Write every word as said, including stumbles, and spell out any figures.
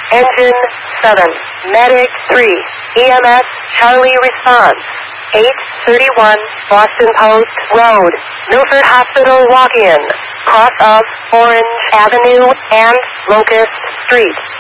Engine seven, Medic three, E M S Charlie response. eight thirty-one Boston Post Road, Milford Hospital walk-in, cross of Orange Avenue and Locust Street.